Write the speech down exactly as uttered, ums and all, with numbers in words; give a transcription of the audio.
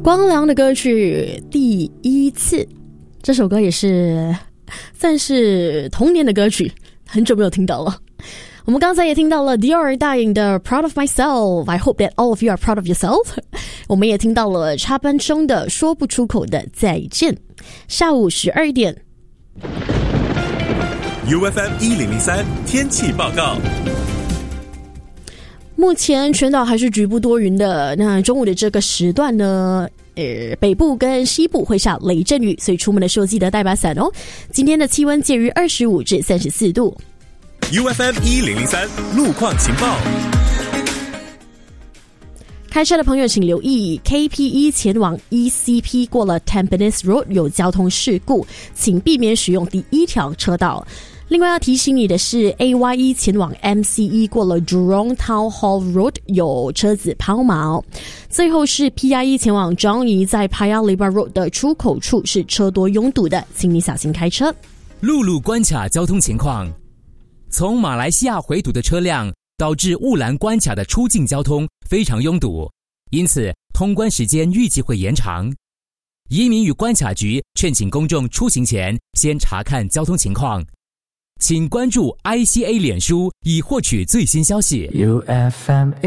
光良的歌曲《第一次》，这首歌也是算是童年的歌曲，很久没有听到了。我们刚才也听到了 Dior 大颖的 Proud of Myself， I hope that all of you are proud of yourself。 我们也听到了插班生的说不出口的再见。下午十二点 U F M 一零零三天气报告。 目前全岛还是局部多云的，那中午的这个时段呢，呃，北部跟西部会下雷阵雨，所以出门的时候记得带把伞哦。今天的气温介于二十五至三十四度。 U F M 一零零三路况情报。 开车的朋友请留意 K P 一 前往 E C P 过了 Tampines Road 有交通事故，请避免使用第一条车道。另外要提醒你的是 A Y 一 前往 M C E 过了 Jurong Town Hall Road 有车子抛锚。最后是 P I 一 前往 Johnny 在 Paya Lebar Road 的出口处是车多拥堵的，请你小心开车。 陆路关卡交通情况，从马来西亚回堵的车辆导致雾兰关卡的出境交通非常拥堵，因此通关时间预计会延长。移民与关卡局劝请公众出行前先查看交通情况。请关注 I C A 脸书以获取最新消息。 U F M